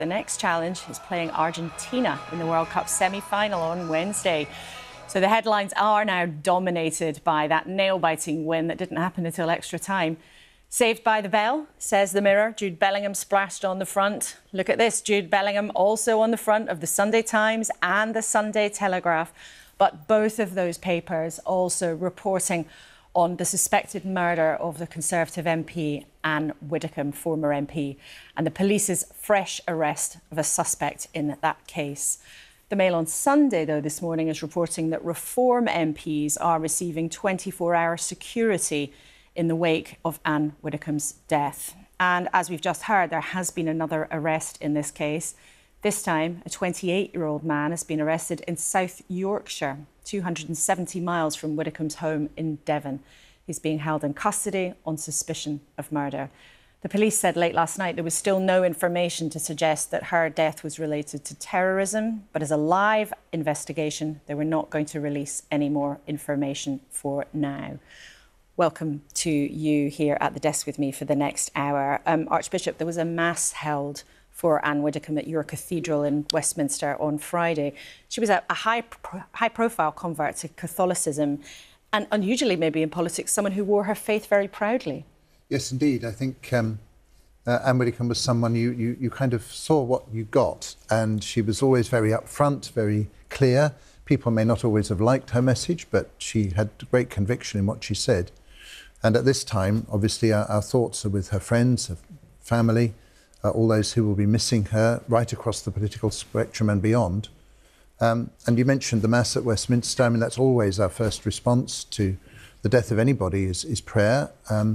The next challenge is playing Argentina in the World Cup semi-final on Wednesday. So the headlines are now dominated by that nail-biting win that didn't happen until extra time. Saved by the bell, says the Mirror. Jude Bellingham splashed on the front. Look at this, Jude Bellingham also on the front of the Sunday Times and the Sunday Telegraph. But both of those papers also reporting on the suspected murder of the Conservative MP Anne Widdecombe, former MP, and the police's fresh arrest of a suspect in that case. The Mail on Sunday, though, this morning is reporting that Reform MPs are receiving 24-hour security in the wake of Anne Widdecombe's death. And as we've just heard, there has been another arrest in this case. This time, a 28-year-old man has been arrested in South Yorkshire, 270 miles from Widdecombe's home in Devon. He's being held in custody on suspicion of murder. The police said late last night there was still no information to suggest that her death was related to terrorism, but as a live investigation, they were not going to release any more information for now. Welcome to you here at the desk with me for the next hour. Archbishop, there was a mass held for Anne Widdecombe at your cathedral in Westminster on Friday. She was a high-profile convert to Catholicism and unusually maybe in politics, someone who wore her faith very proudly. Yes, indeed. I think Anne Widdecombe was someone you kind of saw what you got, and she was always very upfront, very clear. People may not always have liked her message, but she had great conviction in what she said. And at this time, obviously, our thoughts are with her friends, her family, all those who will be missing her right across the political spectrum and beyond. And you mentioned the Mass at Westminster. I mean, that's always our first response to the death of anybody is prayer.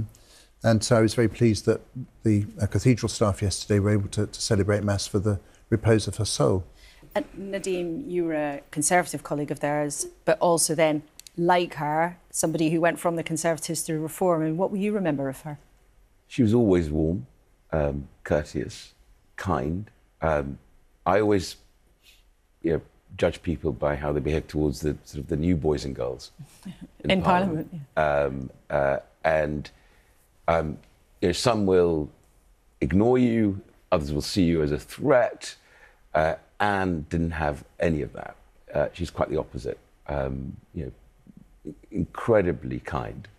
And so I was very pleased that the cathedral staff yesterday were able to celebrate Mass for the repose of her soul. And Nadeem, you were a Conservative colleague of theirs, but also then, like her, somebody who went from the Conservatives to Reform. And what will you remember of her? She was always warm, courteous, kind. I always judge people by how they behave towards the sort of the new boys and girls in Parliament. Some will ignore you, others will see you as a threat. Anne didn't have any of that. She's quite the opposite. Incredibly kind.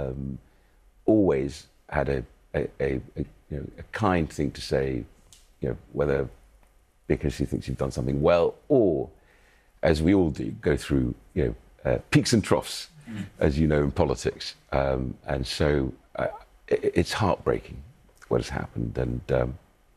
Always had a kind thing to say, whether because she thinks you've done something well, or, as we all do, go through peaks and troughs, as you know, in politics. And so it's heartbreaking what has happened, and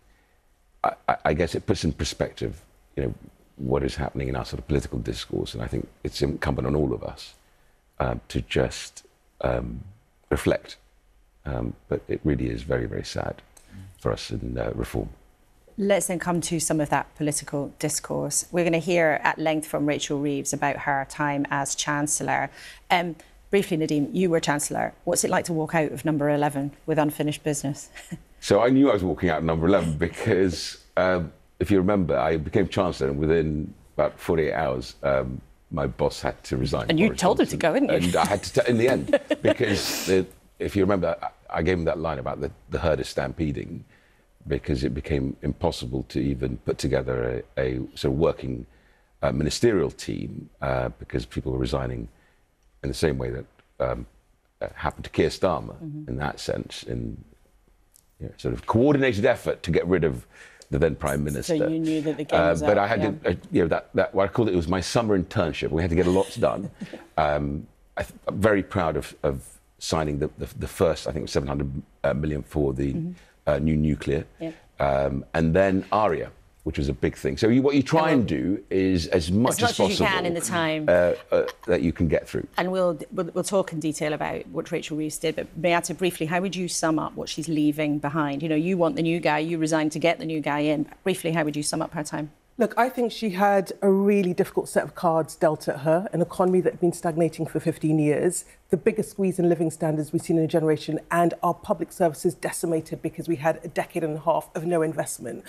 I guess it puts in perspective, what is happening in our sort of political discourse, and I think it's incumbent on all of us to just reflect. But it really is very, very sad for us in Reform. Let's then come to some of that political discourse. We're going to hear at length from Rachel Reeves about her time as Chancellor. Briefly, Nadeem, you were Chancellor. What's it like to walk out of number 11 with unfinished business? So I knew I was walking out of number 11 because, if you remember, I became Chancellor and within about 48 hours, my boss had to resign. And you told him to go, didn't you? And I had to, in the end, because if you remember, I gave him that line about the herd is stampeding, because it became impossible to even put together a sort of working ministerial team because people were resigning in the same way that happened to Keir Starmer, in that sense, in sort of coordinated effort to get rid of the then Prime Minister. So you knew that the game was but up, I had to, that what I called it was my summer internship. We had to get a lot done. I'm very proud of signing the first, I think it was 700 million for the new nuclear, and then ARIA, which was a big thing. So what you try and do is as much as possible as you can in the time that you can get through. And we'll talk in detail about what Rachel Reeves did, but Beata, briefly, how would you sum up what she's leaving behind? You want the new guy, you resigned to get the new guy in. Briefly, how would you sum up her time? Look, I think she had a really difficult set of cards dealt at her, an economy that had been stagnating for 15 years, the biggest squeeze in living standards we've seen in a generation, and our public services decimated because we had a decade and a half of no investment.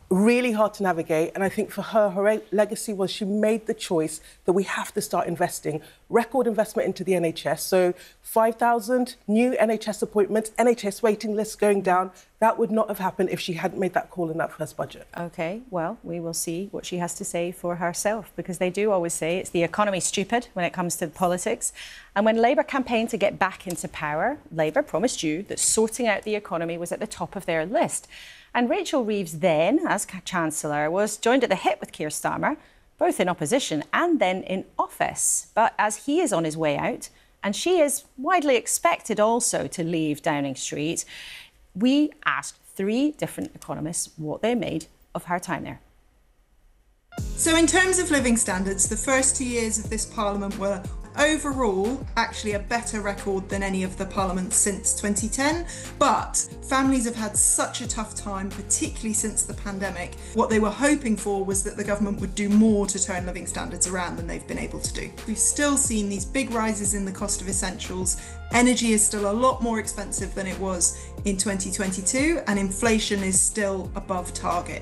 really hard to navigate. And I think for her, her legacy was she made the choice that we have to start investing. Record investment into the NHS. So 5,000 new NHS appointments, NHS waiting lists going down. That would not have happened if she hadn't made that call in that first budget. OK, well, we will see what she has to say for herself, because they do always say it's the economy stupid when it comes to politics. And when Labour campaigned to get back into power, Labour promised you that sorting out the economy was at the top of their list. And Rachel Reeves then, as Chancellor, was joined at the hip with Keir Starmer, both in opposition and then in office. But as he is on his way out, and she is widely expected also to leave Downing Street, we asked 3 different economists what they made of her time there. So in terms of living standards, the first 2 years of this Parliament were overall actually a better record than any of the parliaments since 2010, but families have had such a tough time, particularly since the pandemic. What they were hoping for was that the government would do more to turn living standards around than they've been able to do. We've still seen these big rises in the cost of essentials. Energy is still a lot more expensive than it was in 2022, and inflation is still above target.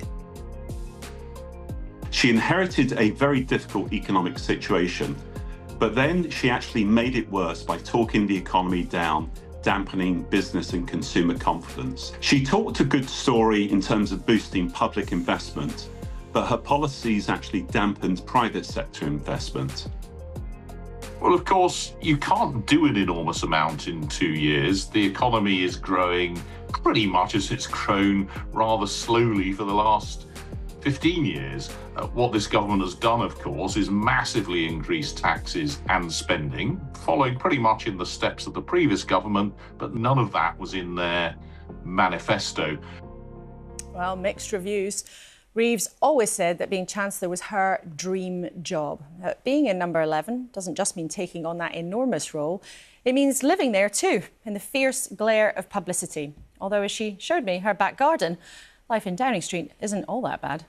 She inherited a very difficult economic situation, but then she actually made it worse by talking the economy down, dampening business and consumer confidence. She talked a good story in terms of boosting public investment, but her policies actually dampened private sector investment. Well, of course, you can't do an enormous amount in 2 years. The economy is growing pretty much as it's grown rather slowly for the last 15 years. What this government has done, of course, is massively increase taxes and spending, following pretty much in the steps of the previous government, but none of that was in their manifesto. Well, mixed reviews. Reeves always said that being Chancellor was her dream job. Being in number 11 doesn't just mean taking on that enormous role. It means living there too, in the fierce glare of publicity. Although, as she showed me her back garden, life in Downing Street isn't all that bad.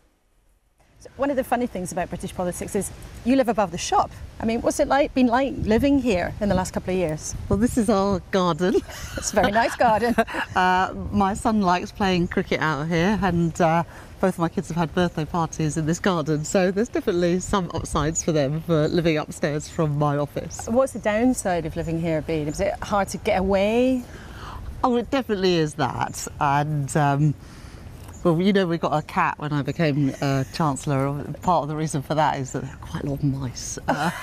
One of the funny things about British politics is you live above the shop. I mean, what's it been like living here in the last couple of years? Well, this is our garden. It's a very nice garden. My son likes playing cricket out here, and both of my kids have had birthday parties in this garden, so there's definitely some upsides for them for living upstairs from my office. What's the downside of living here been? Is it hard to get away? Oh, it definitely is that. And well, you know, we got a cat when I became Chancellor. Part of the reason for that is that there are quite a lot of mice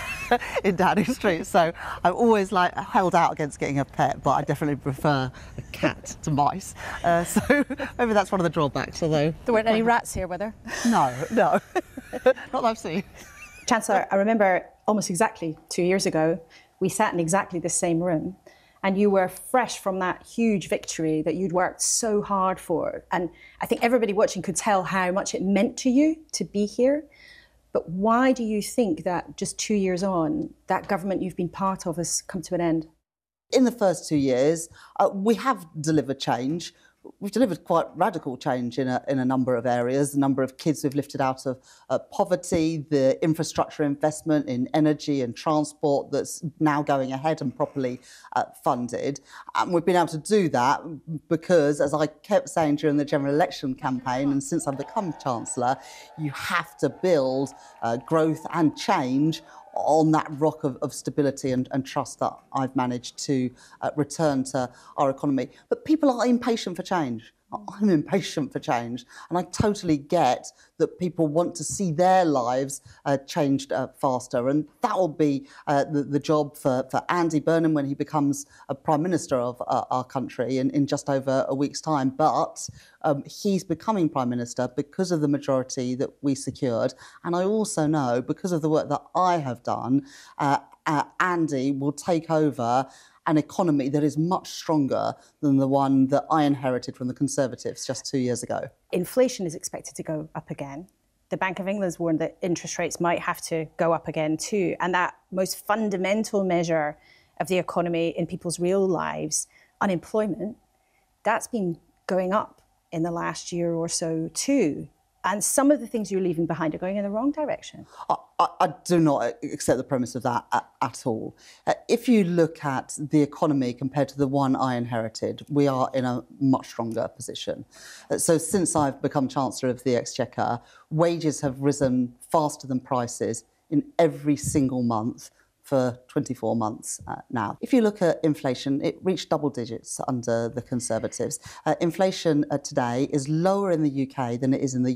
in Downing Street. So I've always held out against getting a pet, but I definitely prefer a cat to mice. So maybe that's one of the drawbacks, although... There weren't any rats here, were there? No. Not that I've seen. Chancellor, I remember almost exactly 2 years ago, we sat in exactly the same room, and you were fresh from that huge victory that you'd worked so hard for. And I think everybody watching could tell how much it meant to you to be here. But why do you think that just 2 years on, that government you've been part of has come to an end? In the first 2 years, we have delivered change. We've delivered quite radical change in a number of areas. The number of kids we've lifted out of poverty, the infrastructure investment in energy and transport that's now going ahead and properly funded. And we've been able to do that because, as I kept saying during the general election campaign, and since I've become Chancellor, you have to build growth and change on that rock of stability and trust that I've managed to return to our economy. But people are impatient for change. I'm impatient for change, and I totally get that people want to see their lives changed faster, and that will be the job for Andy Burnham when he becomes a Prime Minister of our country in just over a week's time. But he's becoming Prime Minister because of the majority that we secured, and I also know, because of the work that I have done, Andy will take over an economy that is much stronger than the one that I inherited from the Conservatives just 2 years ago. Inflation is expected to go up again. The Bank of England has warned that interest rates might have to go up again too. And that most fundamental measure of the economy in people's real lives, unemployment, that's been going up in the last year or so too. And some of the things you're leaving behind are going in the wrong direction. I do not accept the premise of that at all. If you look at the economy compared to the one I inherited, we are in a much stronger position. So since I've become Chancellor of the Exchequer, wages have risen faster than prices in every single month for 24 months now. If you look at inflation, it reached double digits under the Conservatives. Inflation today is lower in the UK than it is in the